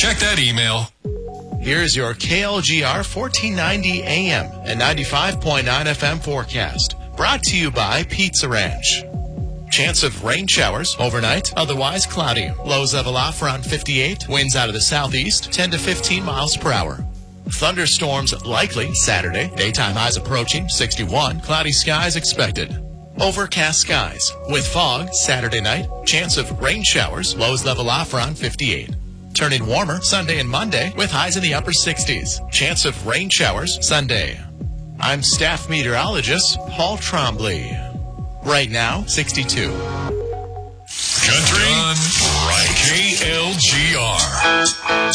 Check that email. Here's your KLGR 1490 AM and 95.9 FM forecast. Brought to you by Pizza Ranch. Chance of rain showers overnight, otherwise cloudy. Lows level off around 58. Winds out of the southeast, 10 to 15 miles per hour. Thunderstorms likely Saturday. Daytime highs approaching 61. Cloudy skies expected. Overcast skies with fog Saturday night. Chance of rain showers. Lows level off around 58. Turning warmer Sunday and Monday with highs in the upper 60s. Chance of rain showers Sunday. I'm staff meteorologist Paul Trombley. Right now, 62. Country, right. KLGR.